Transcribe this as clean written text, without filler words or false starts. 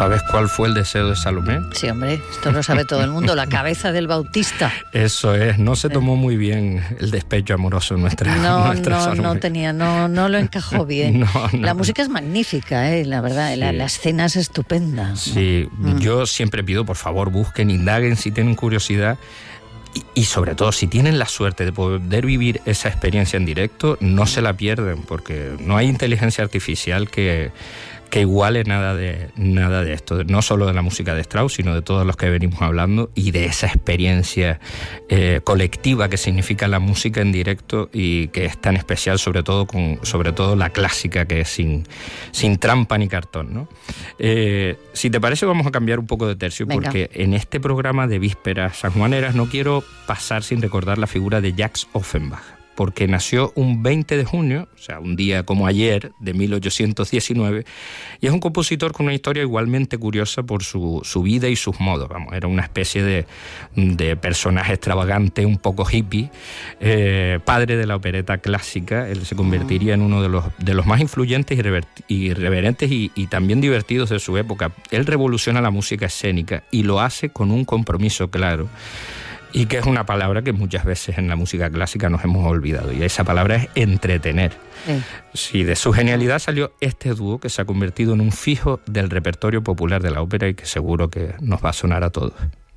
¿Sabes cuál fue el deseo de Salomé? Sí, hombre, esto lo sabe todo el mundo, la cabeza del Bautista. Eso es, no se tomó muy bien el despecho amoroso nuestra Salomé. No lo encajó bien. La música es magnífica, la verdad, sí. La escena es estupenda. Sí, yo siempre pido, por favor, busquen, indaguen si tienen curiosidad. Y sobre todo, si tienen la suerte de poder vivir esa experiencia en directo, no se la pierden, porque no hay inteligencia artificial que iguale nada de esto, no solo de la música de Strauss, sino de todos los que venimos hablando, y de esa experiencia colectiva que significa la música en directo, y que es tan especial, sobre todo la clásica, que es sin trampa ni cartón, ¿no? Si te parece, vamos a cambiar un poco de tercio. Venga. Porque en este programa de vísperas sanjuaneras no quiero pasar sin recordar la figura de Jacques Offenbach, porque nació un 20 de junio, o sea, un día como ayer, de 1819, y es un compositor con una historia igualmente curiosa por su vida y sus modos. Vamos, era una especie de personaje extravagante, un poco hippie, padre de la opereta clásica. Él se convertiría en uno de los más influyentes y irreverentes y también divertidos de su época. Él revoluciona la música escénica y lo hace con un compromiso claro, y que es una palabra que muchas veces en la música clásica nos hemos olvidado, y esa palabra es entretener. Sí, de su genialidad salió este dúo que se ha convertido en un fijo del repertorio popular de la ópera y que seguro que nos va a sonar a todos.